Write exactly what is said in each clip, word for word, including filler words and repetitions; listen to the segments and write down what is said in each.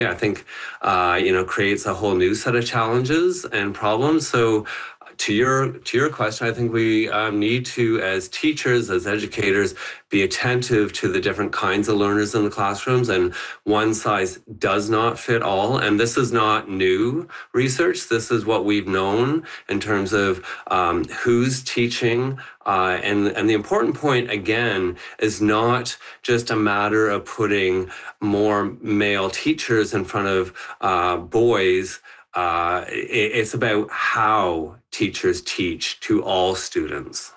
I think, uh, you know, creates a whole new set of challenges and problems. So to your to your question, I think we um, need to, as teachers, as educators, be attentive to the different kinds of learners in the classrooms, and one size does not fit all. And this is not new research. This is what we've known in terms of um, who's teaching. Uh, and, and the important point, again, is not just a matter of putting more male teachers in front of uh, boys. Uh, it, it's about how teachers teach to all students.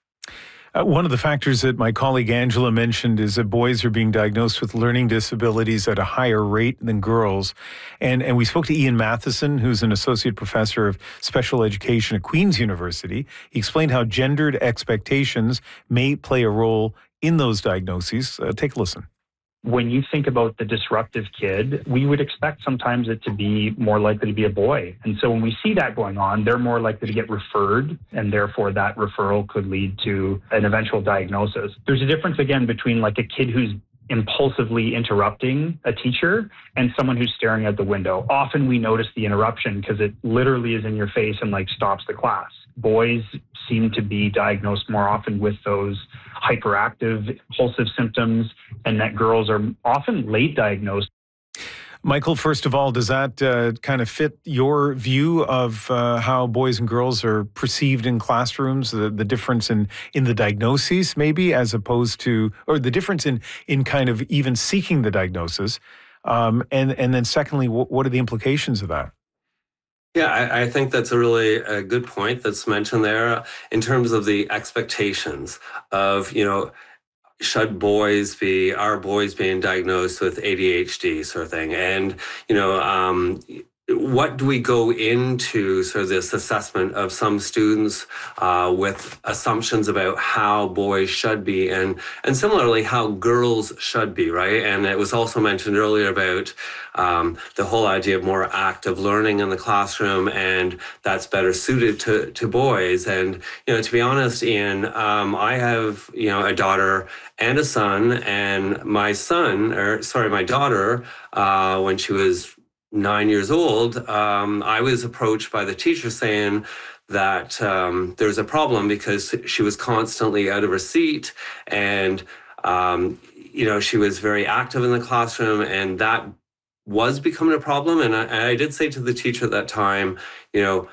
Uh, one of the factors that my colleague Angela mentioned is that boys are being diagnosed with learning disabilities at a higher rate than girls. And, and we spoke to Ian Matheson, who's an associate professor of special education at Queen's University. He explained how gendered expectations may play a role in those diagnoses. Uh, take a listen. When you think about the disruptive kid, we would expect sometimes it to be more likely to be a boy. And so when we see that going on, they're more likely to get referred, and therefore that referral could lead to an eventual diagnosis. There's a difference, again, between like a kid who's impulsively interrupting a teacher and someone who's staring out the window. Often we notice the interruption because it literally is in your face and like stops the class. Boys seem to be diagnosed more often with those hyperactive, impulsive symptoms, and that girls are often late diagnosed. Michael, first of all, does that uh, kind of fit your view of uh, how boys and girls are perceived in classrooms, the, the difference in, in the diagnoses maybe, as opposed to, or the difference in, in kind of even seeking the diagnosis? Um, and, and then secondly, what, what are the implications of that? Yeah, I, I think that's a really a good point that's mentioned there in terms of the expectations of, you know, should boys be, are boys being diagnosed with A D H D sort of thing? And, you know, um, what do we go into sort of this assessment of some students uh, with assumptions about how boys should be, and and similarly how girls should be, right? And it was also mentioned earlier about um, the whole idea of more active learning in the classroom, and that's better suited to to boys. And you know, to be honest, Ian, um, I have you know a daughter and a son, and my son, or sorry, my daughter, uh, when she was nine years old, um, I was approached by the teacher saying that um, there's a problem because she was constantly out of her seat, and um, you know she was very active in the classroom, and that was becoming a problem. And I, I did say to the teacher at that time, you know,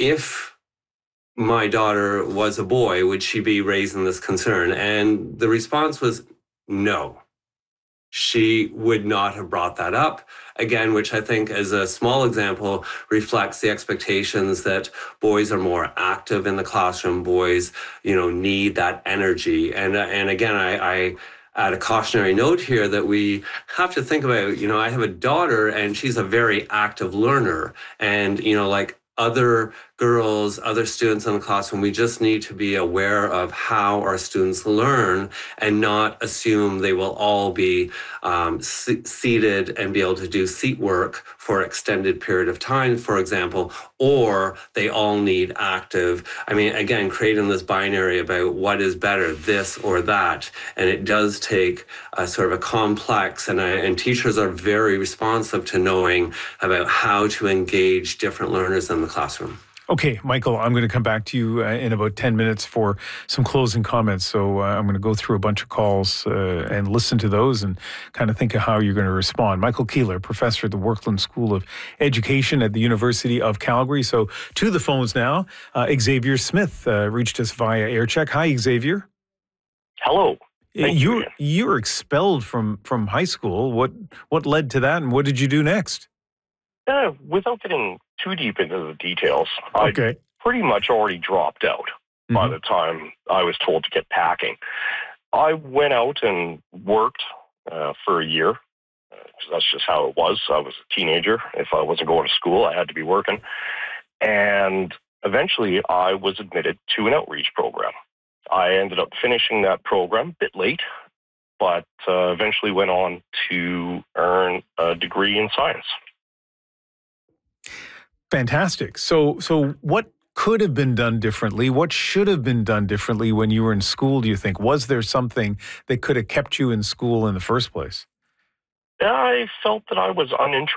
if my daughter was a boy, would she be raising this concern? And the response was no. She would not have brought that up again, which I think as a small example reflects the expectations that boys are more active in the classroom. Boys, you know, need that energy. And, and again, I, I add a cautionary note here that we have to think about, you know, I have a daughter and she's a very active learner, and, you know, like other girls, other students in the classroom, we just need to be aware of how our students learn and not assume they will all be um, se- seated and be able to do seat work for an extended period of time, for example, or they all need active. I mean, again, creating this binary about what is better, this or that. And it does take a sort of a complex, and, I, and teachers are very responsive to knowing about how to engage different learners in the classroom. Okay, Michael, I'm going to come back to you uh, in about ten minutes for some closing comments. So uh, I'm going to go through a bunch of calls uh, and listen to those and kind of think of how you're going to respond. Michael Keeler, professor at the Workland School of Education at the University of Calgary. So to the phones now, uh, Xavier Smith uh, reached us via AirCheck. Hi, Xavier. Hello. Thank you you, you were expelled from, from high school. What, what led to that, and what did you do next? Uh, without getting too deep into the details, okay. I pretty much already dropped out mm-hmm. by the time I was told to get packing. I went out and worked uh, for a year. Uh, that's just how it was. I was a teenager. If I wasn't going to school, I had to be working. And eventually, I was admitted to an outreach program. I ended up finishing that program a bit late, but uh, eventually went on to earn a degree in science. Fantastic. So, so what could have been done differently? What should have been done differently when you were in school, do you think? Was there something that could have kept you in school in the first place? I felt that I was uninterested